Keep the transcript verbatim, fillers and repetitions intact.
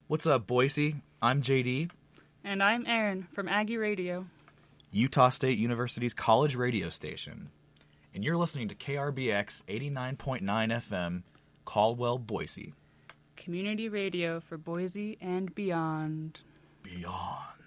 What's up, Boise? I'm J D. And I'm Aaron from Aggie Radio, Utah State University's college radio station. And you're listening to K R B X eighty-nine point nine F M, Caldwell, Boise. community radio for Boise and beyond. Beyond.